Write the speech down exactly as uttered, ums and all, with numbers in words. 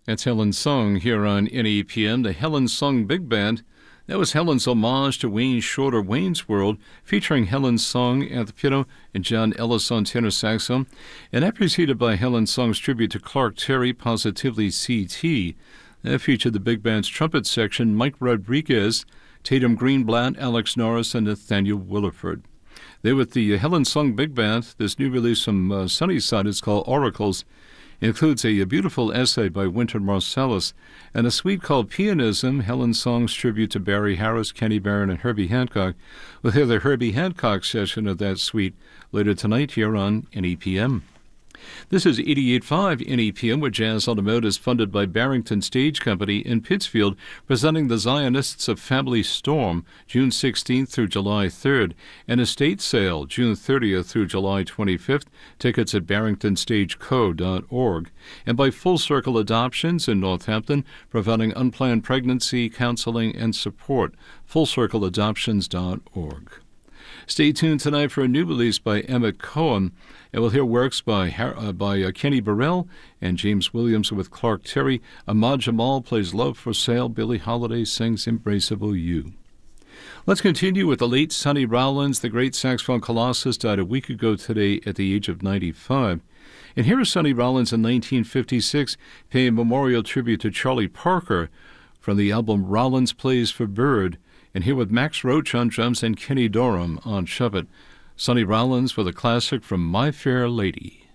That's Helen Sung here on N E P M, the Helen Sung Big Band. That was Helen's homage to Wayne Shorter, Wayne's World, featuring Helen Sung at the piano and John Ellis on tenor saxophone. And that preceded by Helen Sung's tribute to Clark Terry, Positively C T. That featured the big band's trumpet section, Mike Rodriguez, Tatum Greenblatt, Alex Norris, and Nathaniel Williford. They with the Helen Sung Big Band. This new release from uh, Sunnyside is called Oracles. It includes a, a beautiful essay by Wynton Marsalis and a suite called Pianism, Helen Sung's tribute to Barry Harris, Kenny Barron, and Herbie Hancock. We'll hear the Herbie Hancock session of that suite later tonight here on N E P M. This is eighty-eight point five N E P M, where Jazz on the Mode is funded by Barrington Stage Company in Pittsfield, presenting the Zionists of Family Storm, June sixteenth through July third, and Estate Sale, June thirtieth through July twenty-fifth. Tickets at barrington stage co dot org. And by Full Circle Adoptions in Northampton, providing unplanned pregnancy, counseling, and support. full circle adoptions dot org. Stay tuned tonight for a new release by Emmett Cohen, and we'll hear works by uh, by uh, Kenny Burrell and James Williams with Clark Terry. Ahmad Jamal plays Love for Sale. Billie Holiday sings Embraceable You. Let's continue with the late Sonny Rollins. The great saxophone colossus died a week ago today at the age of ninety-five. And here is Sonny Rollins in nineteen fifty-six, paying memorial tribute to Charlie Parker from the album Rollins Plays for Bird. And here with Max Roach on drums and Kenny Dorham on Shove It, Sonny Rollins with a classic from My Fair Lady.